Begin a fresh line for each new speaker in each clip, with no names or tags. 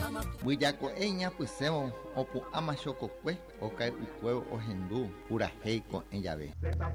Buillaco eña puseo opu ama chococue ocae ucueo ojendu pura heico en llave.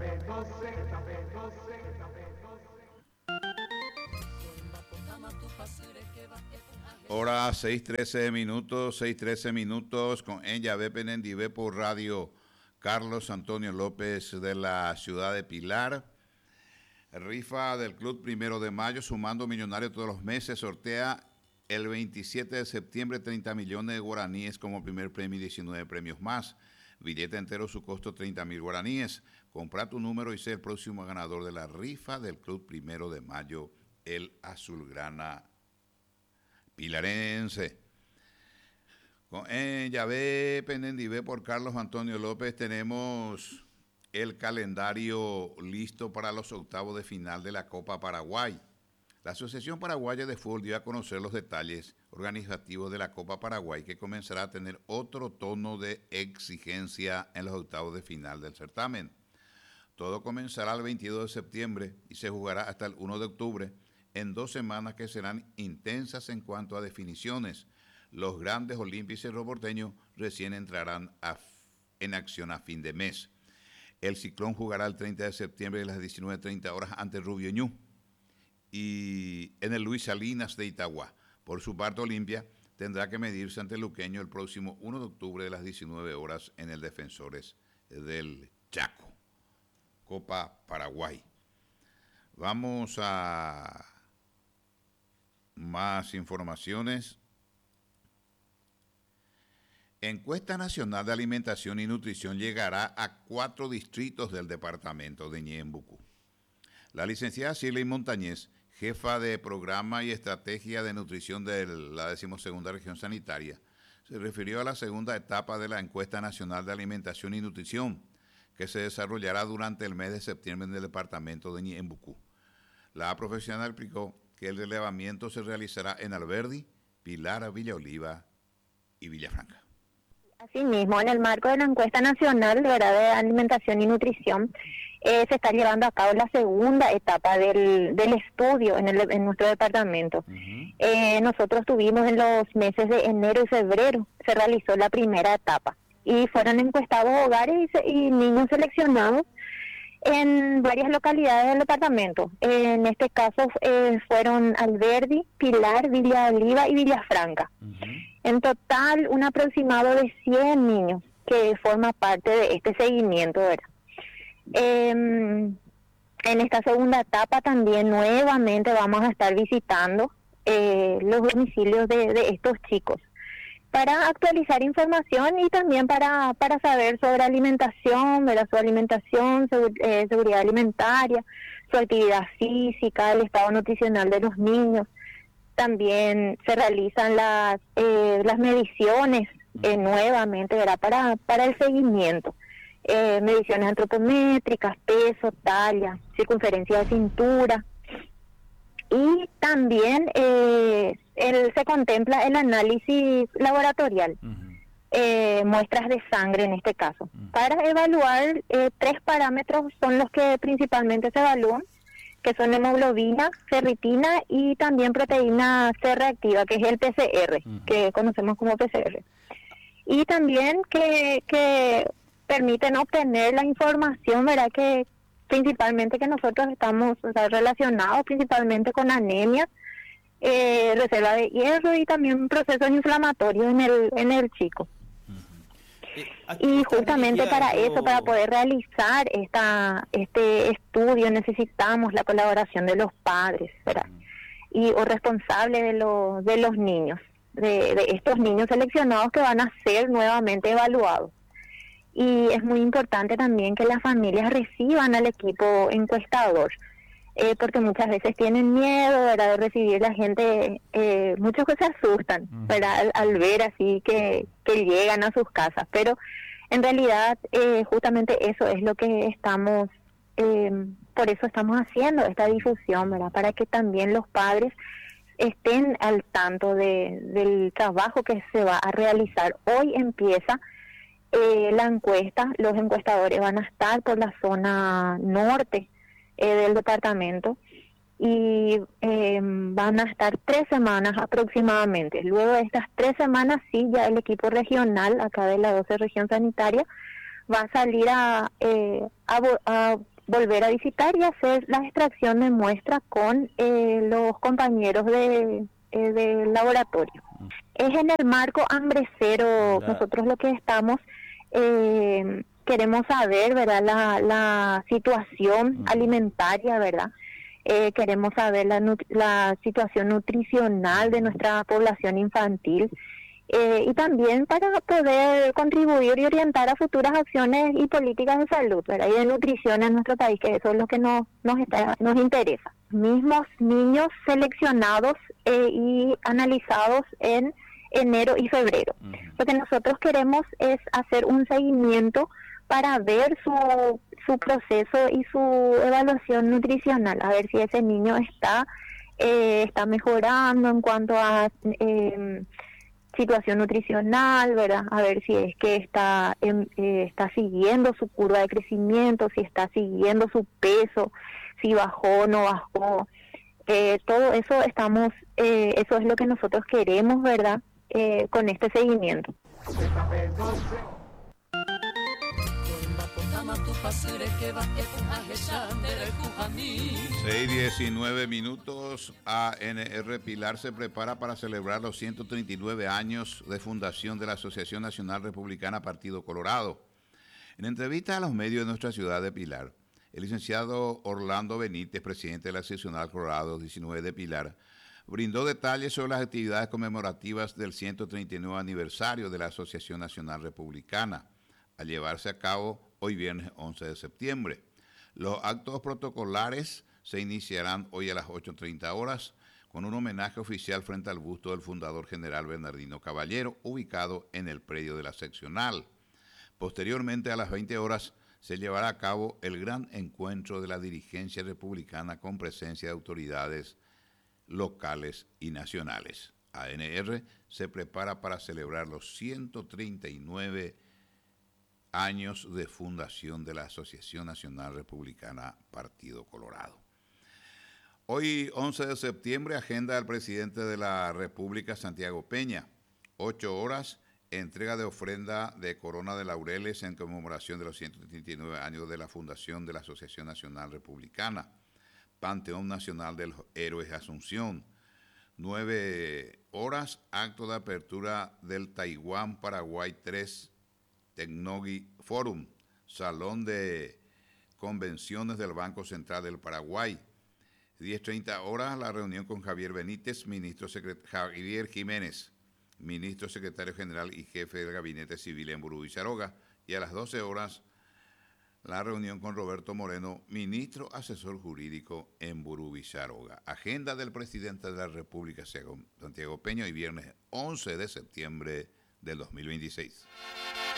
Hora 6:13 minutos con Enyavé Penendivé por radio Carlos Antonio López de la ciudad de Pilar. Rifa del Club 1 de Mayo, sumando millonarios todos los meses, sortea el 27 de septiembre 30 millones de guaraníes como primer premio y 19 premios más. Billete entero, su costo 30.000 guaraníes. Compra tu número y sé el próximo ganador de la rifa del Club 1 de Mayo, el Azulgrana Pilarense. Con Enyavé Penendivé por Carlos Antonio López tenemos el calendario listo para los octavos de final de la Copa Paraguay. La Asociación Paraguaya de Fútbol dio a conocer los detalles organizativos de la Copa Paraguay, que comenzará a tener otro tono de exigencia en los octavos de final del certamen. Todo comenzará el 22 de septiembre y se jugará hasta el 1 de octubre, en 2 semanas que serán intensas en cuanto a definiciones. Los grandes Olimpia y Cerro Porteño recién entrarán en acción a fin de mes. El Ciclón jugará el 30 de septiembre a las 19:30 horas ante Rubio Ñu y en el Luis Salinas de Itagua. Por su parte, Olimpia tendrá que medirse ante el Luqueño el próximo 1 de octubre a las 19 horas en el Defensores del Chaco. Copa Paraguay. Vamos a más informaciones. Encuesta Nacional de Alimentación y Nutrición llegará a 4 distritos del departamento de Ñembucú. La licenciada Shirley Montañez, jefa de Programa y Estrategia de Nutrición de la 12ª Región Sanitaria, se refirió a la segunda etapa de la Encuesta Nacional de Alimentación y Nutrición, que se desarrollará durante el mes de septiembre en el departamento de Ñembucú. La profesional explicó que el relevamiento se realizará en Alberdi, Pilar, Villa Oliva y Villafranca.
Asimismo, en el marco de la encuesta nacional de alimentación y nutrición, se está llevando a cabo la segunda etapa del estudio en nuestro departamento. Nosotros tuvimos en los meses de enero y febrero, se realizó la primera etapa y fueron encuestados hogares y niños seleccionados en varias localidades del departamento. En este caso fueron Alberdi, Pilar, Villa Oliva y Villafranca. En total, un aproximado de 100 niños que forma parte de este seguimiento, ¿verdad? En esta segunda etapa también nuevamente vamos a estar visitando los domicilios de estos chicos para actualizar información y también para saber sobre alimentación, ¿verdad? Su alimentación, seguridad alimentaria, su actividad física, el estado nutricional de los niños. También se realizan las mediciones nuevamente, ¿verdad? Para el seguimiento. Mediciones antropométricas, peso, talla, circunferencia de cintura. Y también se contempla el análisis laboratorial, muestras de sangre en este caso. Para evaluar, 3 parámetros son los que principalmente se evalúan, que son hemoglobina, ferritina y también proteína C reactiva, que es el PCR, que conocemos como PCR. Y también que permiten obtener la información, ¿verdad? Que principalmente que nosotros estamos relacionados principalmente con anemia, reserva de hierro y también procesos inflamatorios en el chico. Y justamente para eso, para poder realizar este estudio, necesitamos la colaboración de los padres, ¿verdad? O responsables de los niños, de estos niños seleccionados que van a ser nuevamente evaluados. Y es muy importante también que las familias reciban al equipo encuestador, porque muchas veces tienen miedo, ¿verdad?, de recibir la gente, muchos que se asustan, ¿verdad?, al ver así que llegan a sus casas, pero en realidad justamente eso es lo que estamos, por eso estamos haciendo esta difusión, ¿verdad?, para que también los padres estén al tanto del trabajo que se va a realizar. Hoy empieza la encuesta, los encuestadores van a estar por la zona norte del departamento y van a estar 3 semanas aproximadamente. Luego de estas 3 semanas, sí, ya el equipo regional, acá de la 12 región sanitaria, va a salir a volver a visitar y hacer la extracción de muestras con los compañeros del laboratorio. Es en el marco hambre cero, nosotros lo que estamos, queremos saber, ¿verdad?, la situación alimentaria, ¿verdad? Queremos saber la situación nutricional de nuestra población infantil, y también para poder contribuir y orientar a futuras acciones y políticas de salud, ¿verdad?, y de nutrición en nuestro país, que eso es lo que nos interesa. Mismos niños seleccionados y analizados en enero y febrero. Lo que nosotros queremos es hacer un seguimiento para ver su proceso y su evaluación nutricional, a ver si ese niño está mejorando en cuanto a situación nutricional, ¿verdad? A ver si es que está siguiendo su curva de crecimiento, si está siguiendo su peso, si bajó o no bajó. Todo eso eso es lo que nosotros queremos, ¿verdad? Con este seguimiento.
6:19 minutos. ANR Pilar se prepara para celebrar los 139 años de fundación de la Asociación Nacional Republicana Partido Colorado. En entrevista a los medios de nuestra ciudad de Pilar, el licenciado Orlando Benítez, presidente de la seccional Colorado 19 de Pilar, brindó detalles sobre las actividades conmemorativas del 139 aniversario de la Asociación Nacional Republicana, a llevarse a cabo hoy viernes 11 de septiembre. Los actos protocolares se iniciarán hoy a las 8:30 horas con un homenaje oficial frente al busto del fundador general Bernardino Caballero, ubicado en el predio de la seccional. Posteriormente, a las 20 horas, se llevará a cabo el gran encuentro de la dirigencia republicana con presencia de autoridades locales y nacionales. ANR se prepara para celebrar los 139 años de fundación de la Asociación Nacional Republicana Partido Colorado. Hoy, 11 de septiembre, agenda del presidente de la República, Santiago Peña. 8 horas, entrega de ofrenda de corona de laureles en conmemoración de los 139 años de la fundación de la Asociación Nacional Republicana. Panteón Nacional de los Héroes Asunción. 9 horas, acto de apertura del Taiwán Paraguay 3 Tecnology Forum, Salón de Convenciones del Banco Central del Paraguay. 10:30 horas, la reunión con Javier Benítez, Javier Jiménez, ministro secretario general y jefe del Gabinete Civil en Burú y Saroga. Y a las 12 horas, la reunión con Roberto Moreno, ministro asesor jurídico en Burú y Saroga. Agenda del presidente de la República, Santiago Peña, y viernes 11 de septiembre del 2026.